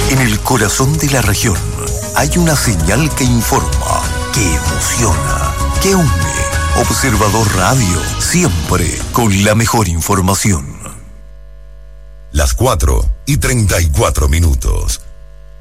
En el corazón de la región hay una señal que informa, que emociona, que une. Observador Radio, siempre con la mejor información. Las 4:34.